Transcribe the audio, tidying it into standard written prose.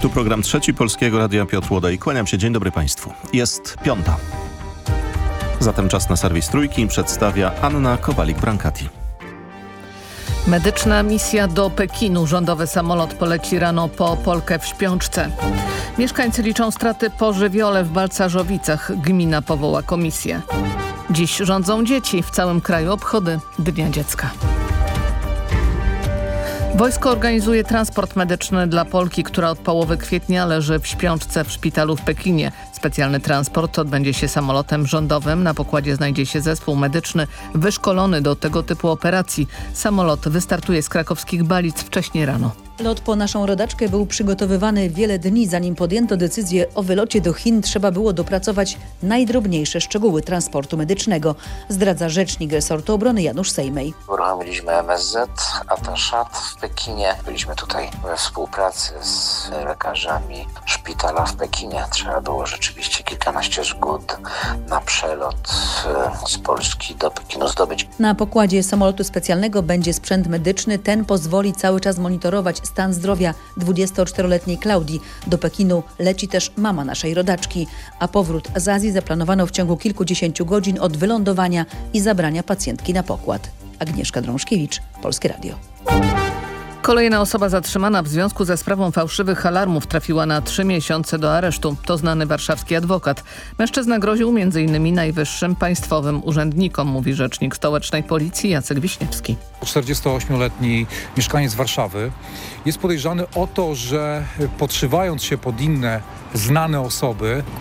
Tu program Trzeci Polskiego Radia, Piotr Łodej. Kłaniam się, dzień dobry Państwu. Jest 5. Zatem czas na serwis Trójki, przedstawia Anna Kowalik-Brankati. Medyczna misja do Pekinu. Rządowy samolot poleci rano po Polkę w śpiączce. Mieszkańcy liczą straty po żywiole w Balcarzowicach. Gmina powoła komisję. Dziś rządzą dzieci. W całym kraju obchody Dnia Dziecka. Wojsko organizuje transport medyczny dla Polki, która od połowy kwietnia leży w śpiączce w szpitalu w Pekinie. Specjalny transport odbędzie się samolotem rządowym. Na pokładzie znajdzie się zespół medyczny wyszkolony do tego typu operacji. Samolot wystartuje z krakowskich Balic wcześnie rano. Lot po naszą rodaczkę był przygotowywany wiele dni. Zanim podjęto decyzję o wylocie do Chin, trzeba było dopracować najdrobniejsze szczegóły transportu medycznego, zdradza rzecznik resortu obrony Janusz Sejmej. Uruchomiliśmy MSZ, Ataszat w Pekinie. Byliśmy tutaj we współpracy z lekarzami szpitala w Pekinie. Trzeba było rzeczywiście kilkanaście zgód na przelot z Polski do Pekinu zdobyć. Na pokładzie samolotu specjalnego będzie sprzęt medyczny. Ten pozwoli cały czas monitorować stan zdrowia 24-letniej Klaudii. Do Pekinu leci też mama naszej rodaczki, a powrót z Azji zaplanowano w ciągu kilkudziesięciu godzin od wylądowania i zabrania pacjentki na pokład. Agnieszka Drążkiewicz, Polskie Radio. Kolejna osoba zatrzymana w związku ze sprawą fałszywych alarmów trafiła na 3 miesiące do aresztu. To znany warszawski adwokat. Mężczyzna groził m.in. najwyższym państwowym urzędnikom, mówi rzecznik stołecznej policji Jacek Wiśniewski. 48-letni mieszkaniec Warszawy jest podejrzany o to, że podszywając się pod inne znane osoby,